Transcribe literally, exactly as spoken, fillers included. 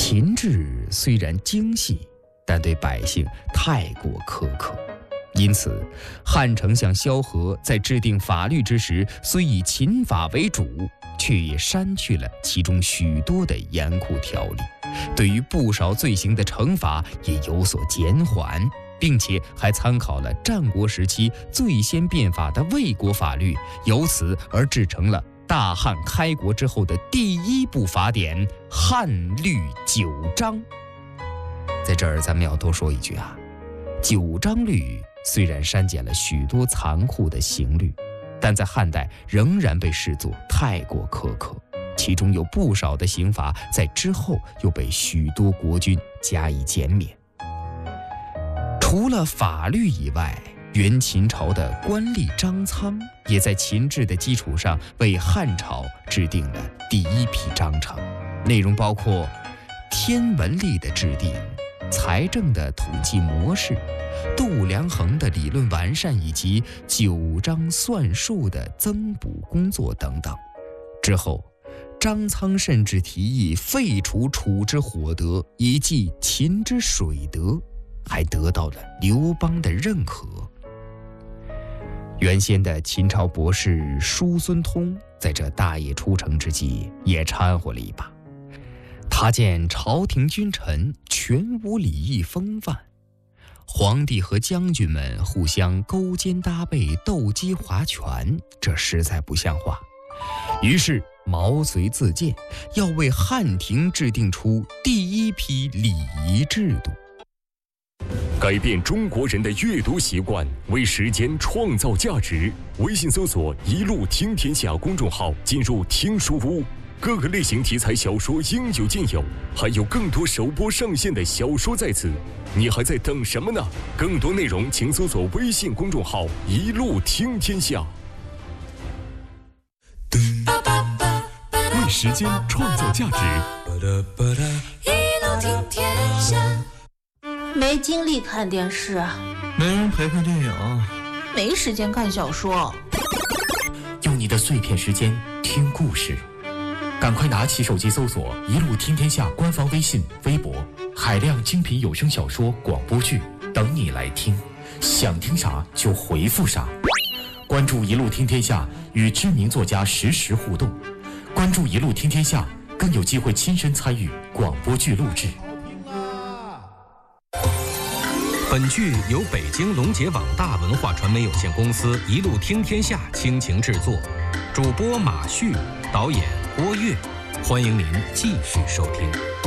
秦制虽然精细，但对百姓太过苛刻，因此汉丞相萧何在制定法律之时，虽以秦法为主，却也删去了其中许多的严酷条例，对于不少罪行的惩罚也有所减缓，并且还参考了战国时期最先变法的魏国法律，由此而制成了大汉开国之后的第一部法典《汉律九章》。在这儿咱们要多说一句啊，九章律虽然删减了许多残酷的刑律，但在汉代仍然被视作太过苛刻，其中有不少的刑罚在之后又被许多国君加以减免。除了法律以外，元秦朝的官吏张苍也在秦制的基础上为汉朝制定了第一批章程，内容包括天文历的制定、财政的统计模式、度量衡的理论完善，以及九章算术的增补工作等等。之后，张苍甚至提议废除楚之火德，以继秦之水德，还得到了刘邦的认可。原先的秦朝博士叔孙通在这大业初成之际也掺和了一把。他见朝廷君臣全无礼义风范，皇帝和将军们互相勾肩搭背、斗鸡划拳，这实在不像话。于是毛遂自荐，要为汉廷制定出第一批礼仪制度。 改变中国人的阅读习惯，为时间创造价值。微信搜索“一路听天下”公众号，进入听书屋，各个类型题材小说应有尽有，还有更多首播上线的小说在此，你还在等什么呢？更多内容请搜索微信公众号“一路听天下”。为时间创造价值， 一路听天下。没精力看电视， 没人陪看电影， 没时间看小说， 用你的碎片时间听故事，赶快拿起手机搜索“一路听天下”官方微信、微博，海量精品有声小说、广播剧等你来听，想听啥就回复啥。关注“一路听天下”，与知名作家实时互动。关注“一路听天下”，更有机会亲身参与广播剧录制。 本剧由北京龙杰网大文化传媒有限公司一路听天下倾情制作，主播马旭，导演郭跃，欢迎您继续收听。